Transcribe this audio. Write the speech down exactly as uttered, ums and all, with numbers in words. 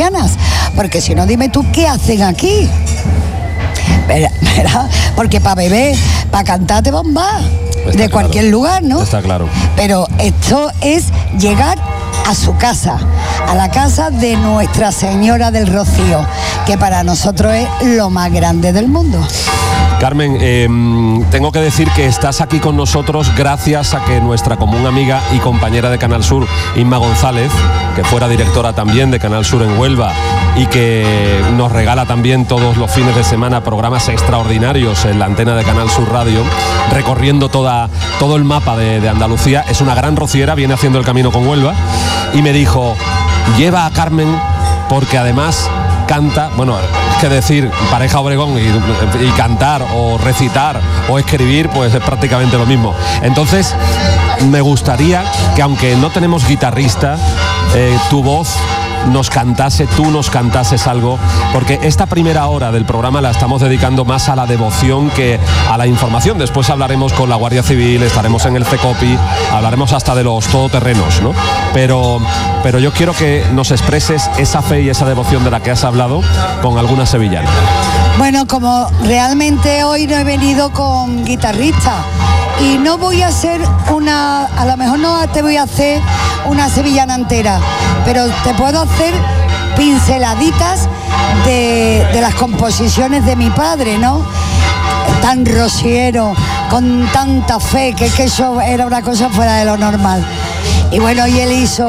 cristianas, porque si no, dime tú qué hacen aquí. ¿Verdad? Porque para beber, para cantar te bomba de claro. Cualquier lugar, ¿no? Está claro. Pero esto es llegar a su casa, a la casa de Nuestra Señora del Rocío, que para nosotros es lo más grande del mundo. Carmen, eh, tengo que decir que estás aquí con nosotros gracias a que nuestra común amiga y compañera de Canal Sur, Inma González, que fuera directora también de Canal Sur en Huelva y que nos regala también todos los fines de semana programas extraordinarios en la antena de Canal Sur Radio, recorriendo toda, todo el mapa de, de Andalucía. Es una gran rociera, viene haciendo el camino con Huelva y me dijo, lleva a Carmen porque además canta, bueno, es que decir pareja Obregón y, y cantar o recitar o escribir, pues es prácticamente lo mismo. Entonces, me gustaría que, aunque no tenemos guitarrista, eh, tu voz nos cantase, tú nos cantases algo, porque esta primera hora del programa la estamos dedicando más a la devoción que a la información. Después hablaremos con la Guardia Civil, estaremos en el CECOPI, hablaremos hasta de los todoterrenos, ¿no? Pero, pero yo quiero que nos expreses esa fe y esa devoción de la que has hablado con alguna sevillana. Bueno, como realmente hoy no he venido con guitarrista y no voy a hacer una, a lo mejor no te voy a hacer una sevillana entera, pero te puedo hacer pinceladitas de, de las composiciones de mi padre, ¿no? Tan rociero, con tanta fe, que, que eso era una cosa fuera de lo normal. Y bueno, y él hizo